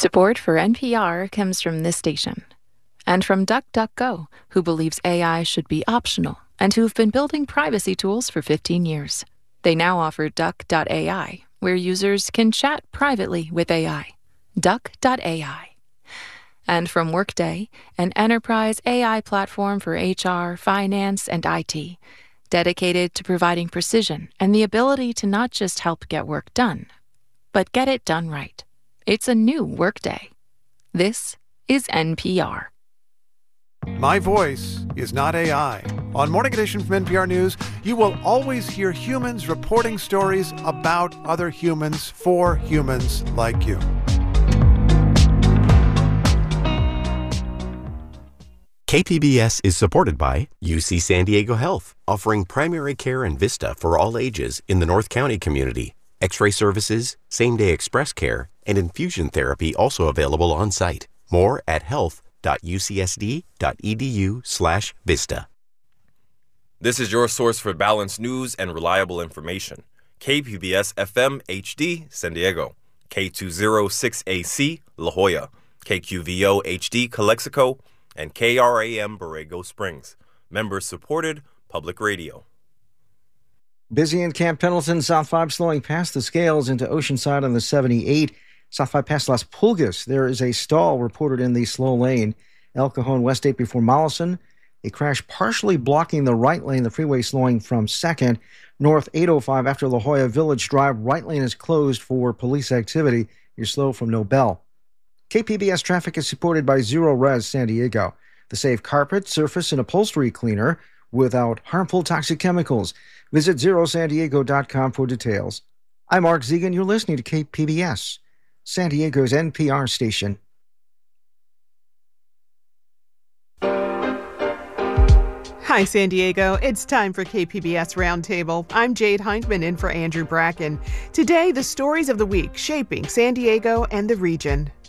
Support for NPR comes from this station and from DuckDuckGo, who believes AI should be optional and who've been building privacy tools for 15 years. They now offer Duck.ai, where users can chat privately with AI. Duck.ai. And from Workday, an enterprise AI platform for HR, finance, and IT, dedicated to providing precision and the ability to not just help get work done, but get it done right. It's a new Workday. This is NPR. My voice is not AI. On Morning Edition from NPR News, you will always hear humans reporting stories about other humans for humans like you. KPBS is supported by UC San Diego Health, offering primary care and Vista for all ages in the North County community. X-ray services, same-day express care, and infusion therapy also available on-site. More at health.ucsd.edu/Vista. This is your source for balanced news and reliable information. KPBS FM HD, San Diego. K206AC, La Jolla. KQVO HD, Calexico. And KRAM, Borrego Springs. Members-supported public radio. Busy in Camp Pendleton, South 5 slowing past the scales into Oceanside on the 78. South 5 past Las Pulgas, there is a stall reported in the slow lane. El Cajon West 8 before Mollison. A crash partially blocking the right lane, the freeway slowing from 2nd. North 805 after La Jolla Village Drive, right lane is closed for police activity. You're slow from Nobel. KPBS traffic is supported by Zero Res San Diego, the safe carpet, surface, and upholstery cleaner without harmful toxic chemicals. Visit zerosandiego.com for details. I'm Mark Zegan. You're listening to KPBS, San Diego's NPR station. Hi, San Diego. It's time for KPBS Roundtable. I'm Jade Hindman in for Andrew Bracken. Today, the stories of the week shaping San Diego and the region.